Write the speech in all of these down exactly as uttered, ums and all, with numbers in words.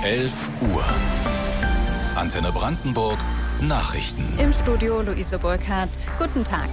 elf Uhr. Antenne Brandenburg, Nachrichten. Im Studio Luise Burkhardt. Guten Tag.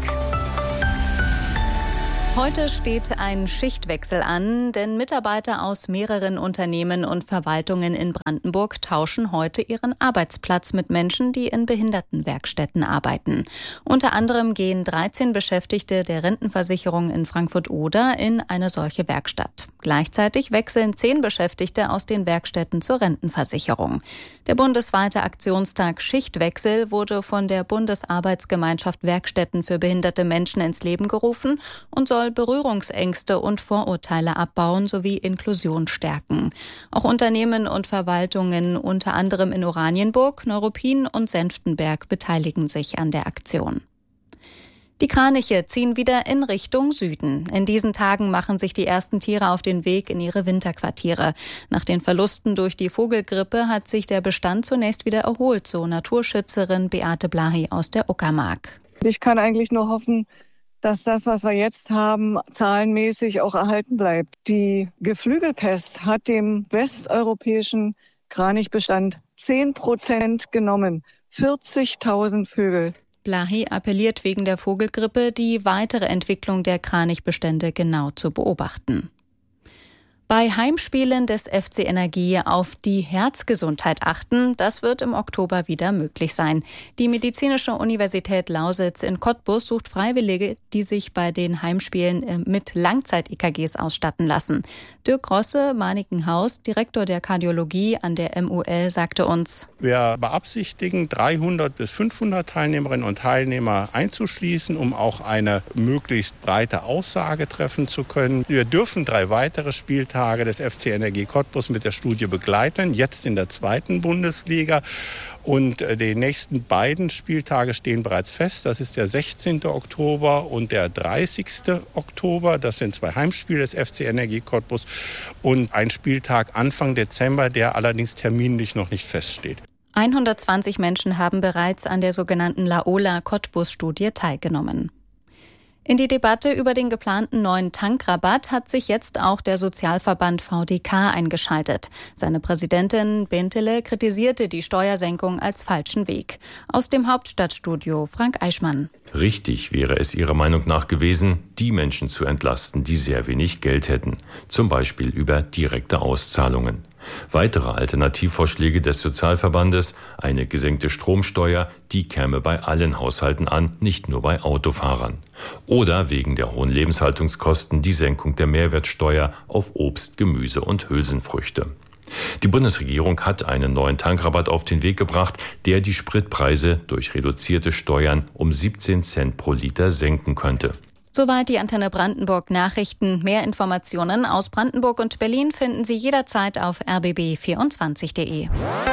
Heute steht ein Schichtwechsel an, denn Mitarbeiter aus mehreren Unternehmen und Verwaltungen in Brandenburg tauschen heute ihren Arbeitsplatz mit Menschen, die in Behindertenwerkstätten arbeiten. Unter anderem gehen dreizehn Beschäftigte der Rentenversicherung in Frankfurt-Oder in eine solche Werkstatt. Gleichzeitig wechseln zehn Beschäftigte aus den Werkstätten zur Rentenversicherung. Der bundesweite Aktionstag Schichtwechsel wurde von der Bundesarbeitsgemeinschaft Werkstätten für behinderte Menschen ins Leben gerufen und soll Berührungsängste und Vorurteile abbauen sowie Inklusion stärken. Auch Unternehmen und Verwaltungen, unter anderem in Oranienburg, Neuruppin und Senftenberg, beteiligen sich an der Aktion. Die Kraniche ziehen wieder in Richtung Süden. In diesen Tagen machen sich die ersten Tiere auf den Weg in ihre Winterquartiere. Nach den Verlusten durch die Vogelgrippe hat sich der Bestand zunächst wieder erholt, so Naturschützerin Beate Blahy aus der Uckermark. Ich kann eigentlich nur hoffen, dass das, was wir jetzt haben, zahlenmäßig auch erhalten bleibt. Die Geflügelpest hat dem westeuropäischen Kranichbestand zehn Prozent genommen. vierzigtausend Vögel. Blahy appelliert wegen der Vogelgrippe, die weitere Entwicklung der Kranichbestände genau zu beobachten. Bei Heimspielen des F C Energie auf die Herzgesundheit achten, das wird im Oktober wieder möglich sein. Die Medizinische Universität Lausitz in Cottbus sucht Freiwillige, die sich bei den Heimspielen mit Langzeit-E K Gs ausstatten lassen. Dirk Rosse, Manikenhaus, Direktor der Kardiologie an der M U L, sagte uns: Wir beabsichtigen, dreihundert bis fünfhundert Teilnehmerinnen und Teilnehmer einzuschließen, um auch eine möglichst breite Aussage treffen zu können. Wir dürfen drei weitere Spieltage des F C Energie Cottbus mit der Studie begleiten, jetzt in der zweiten Bundesliga. Und die nächsten beiden Spieltage stehen bereits fest. Das ist der sechzehnten Oktober und der dreißigsten Oktober. Das sind zwei Heimspiele des F C Energie Cottbus und ein Spieltag Anfang Dezember, der allerdings terminlich noch nicht feststeht. hundertzwanzig Menschen haben bereits an der sogenannten Laola-Cottbus-Studie teilgenommen. In die Debatte über den geplanten neuen Tankrabatt hat sich jetzt auch der Sozialverband V D K eingeschaltet. Seine Präsidentin Bentele kritisierte die Steuersenkung als falschen Weg. Aus dem Hauptstadtstudio Frank Eichmann. Richtig wäre es ihrer Meinung nach gewesen, die Menschen zu entlasten, die sehr wenig Geld hätten. Zum Beispiel über direkte Auszahlungen. Weitere Alternativvorschläge des Sozialverbandes: eine gesenkte Stromsteuer, die käme bei allen Haushalten an, nicht nur bei Autofahrern. Oder wegen der hohen Lebenshaltungskosten die Senkung der Mehrwertsteuer auf Obst, Gemüse und Hülsenfrüchte. Die Bundesregierung hat einen neuen Tankrabatt auf den Weg gebracht, der die Spritpreise durch reduzierte Steuern um siebzehn Cent pro Liter senken könnte. Soweit die Antenne Brandenburg Nachrichten. Mehr Informationen aus Brandenburg und Berlin finden Sie jederzeit auf r b b vierundzwanzig punkt de.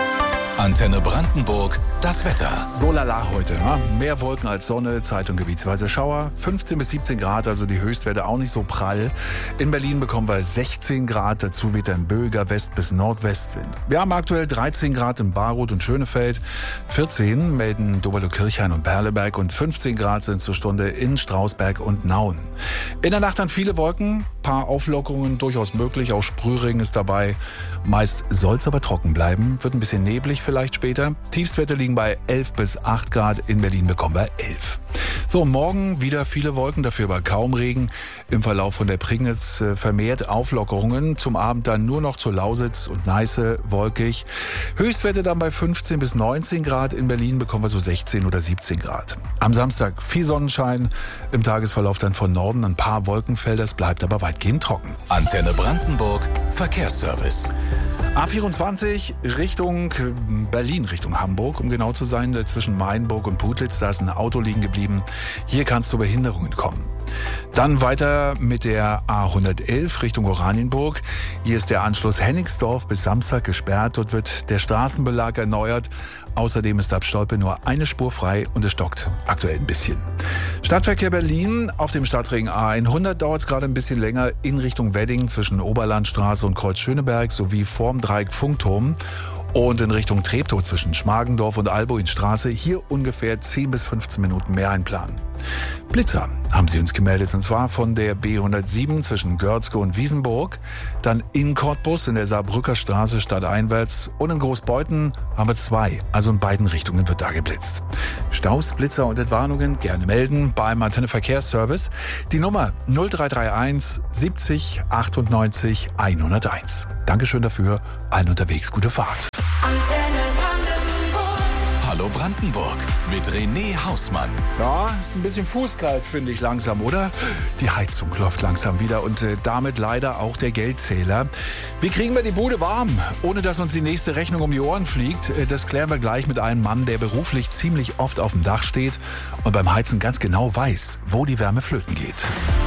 Antenne Brandenburg, das Wetter. So lala heute. Ne? Mehr Wolken als Sonne, Zeit- und gebietsweise Schauer. fünfzehn bis siebzehn Grad, also die Höchstwerte auch nicht so prall. In Berlin bekommen wir sechzehn Grad, dazu weht ein böiger West- bis Nordwestwind. Wir haben aktuell dreizehn Grad in Baroth und Schönefeld. vierzehn melden Doberlo-Kirchhain und Perleberg und fünfzehn Grad sind zur Stunde in Strausberg und Nauen. In der Nacht dann viele Wolken, paar Auflockerungen durchaus möglich, auch Sprühregen ist dabei. Meist soll es aber trocken bleiben, wird ein bisschen neblig vielleicht später. Tiefstwerte liegen bei elf bis acht Grad, in Berlin bekommen wir elf. So, morgen wieder viele Wolken, dafür aber kaum Regen. Im Verlauf von der Prignitz vermehrt Auflockerungen. Zum Abend dann nur noch zur Lausitz und Neiße wolkig. Höchstwerte dann bei fünfzehn bis neunzehn Grad, in Berlin bekommen wir so sechzehn oder siebzehn Grad. Am Samstag viel Sonnenschein, im Tagesverlauf dann von Norden ein paar Wolkenfelder, es bleibt aber weitgehend trocken. Antenne Brandenburg, Verkehrsservice. A vierundzwanzig Richtung Berlin, Richtung Hamburg, um genau zu sein, zwischen Mainburg und Putlitz, da ist ein Auto liegen geblieben. Hier kann es zu Behinderungen kommen. Dann weiter mit der A hundertelf Richtung Oranienburg. Hier ist der Anschluss Hennigsdorf bis Samstag gesperrt. Dort wird der Straßenbelag erneuert. Außerdem ist ab Stolpe nur eine Spur frei und es stockt aktuell ein bisschen. Stadtverkehr Berlin. Auf dem Stadtring A hundert dauert es gerade ein bisschen länger in Richtung Wedding zwischen Oberlandstraße und Kreuz Schöneberg sowie vorm Dreieck Funkturm. Und in Richtung Treptow zwischen Schmargendorf und Albuinstraße hier ungefähr zehn bis fünfzehn Minuten mehr einplanen. Blitzer haben sie uns gemeldet, und zwar von der B hundertsieben zwischen Görzke und Wiesenburg, dann in Cottbus in der Saarbrücker Straße stadteinwärts und in Großbeuthen haben wir zwei, also in beiden Richtungen wird da geblitzt. Staus, Blitzer und Entwarnungen gerne melden beim Antenne Verkehrsservice. Die Nummer null drei drei eins siebzig achtundneunzig hunderteins. Dankeschön dafür, allen unterwegs gute Fahrt. Hallo Brandenburg mit René Hausmann. Ja, ist ein bisschen fußkalt, finde ich langsam, oder? Die Heizung läuft langsam wieder und äh, damit leider auch der Geldzähler. Wie kriegen wir die Bude warm, ohne dass uns die nächste Rechnung um die Ohren fliegt? Äh, das klären wir gleich mit einem Mann, der beruflich ziemlich oft auf dem Dach steht und beim Heizen ganz genau weiß, wo die Wärme flöten geht.